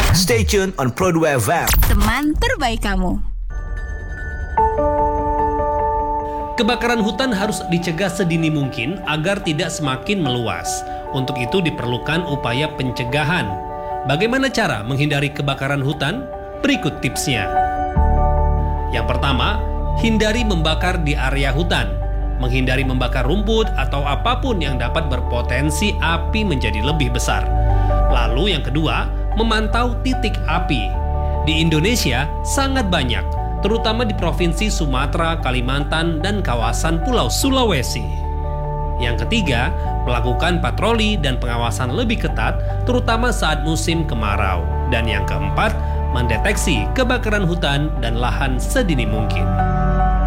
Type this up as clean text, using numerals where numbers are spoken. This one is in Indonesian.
Stay tuned on Pro 2 FM. Teman terbaik kamu. Kebakaran hutan harus dicegah sedini mungkin agar tidak semakin meluas. Untuk itu diperlukan upaya pencegahan. Bagaimana cara menghindari kebakaran hutan? Berikut tipsnya. Yang pertama, hindari membakar di area hutan. Menghindari membakar rumput atau apapun yang dapat berpotensi api menjadi lebih besar. Lalu yang kedua, memantau titik api. Di Indonesia sangat banyak, terutama di Provinsi Sumatera, Kalimantan, dan kawasan Pulau Sulawesi. Yang ketiga, melakukan patroli dan pengawasan lebih ketat, terutama saat musim kemarau. Dan yang keempat, mendeteksi kebakaran hutan dan lahan sedini mungkin.